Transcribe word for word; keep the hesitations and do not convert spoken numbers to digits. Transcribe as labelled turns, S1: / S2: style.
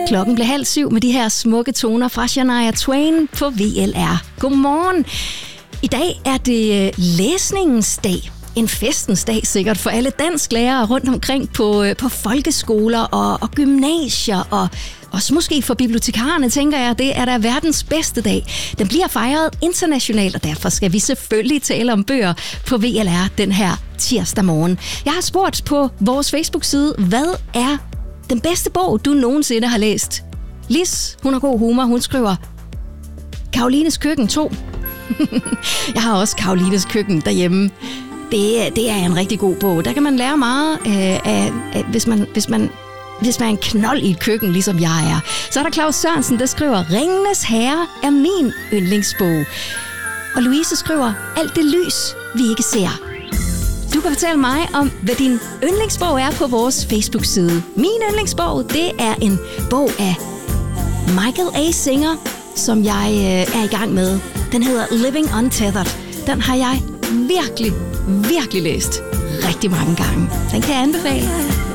S1: Klokken blev halv syv med de her smukke toner fra Shania Twain på V L R. Godmorgen. I dag er det læsningens dag. En festens dag sikkert for alle dansklærere rundt omkring på, på folkeskoler og, og gymnasier, og også måske for bibliotekarerne, tænker jeg. Det er da verdens bedste dag. Den bliver fejret internationalt, og derfor skal vi selvfølgelig tale om bøger på V L R den her tirsdag morgen. Jeg har spurgt på vores Facebook-side, hvad er den bedste bog, du nogensinde har læst? Lis, hun har god humor, hun skriver Karolines Køkken to. Jeg har også Karolines Køkken derhjemme. Det, det er en rigtig god bog. Der kan man lære meget, øh, af, af, hvis, man, hvis, man, hvis man er en knold i et køkken, ligesom jeg er. Så er der Claus Sørensen, der skriver, Ringenes Herre er min yndlingsbog. Og Louise skriver, alt det lys, vi ikke ser. Du kan fortælle mig om, hvad din yndlingsbog er på vores Facebook-side. Min yndlingsbog, det er en bog af Michael A. Singer, som jeg øh, er i gang med. Den hedder Living Untethered. Den har jeg virkelig, virkelig læst rigtig mange gange. Den kan jeg anbefale.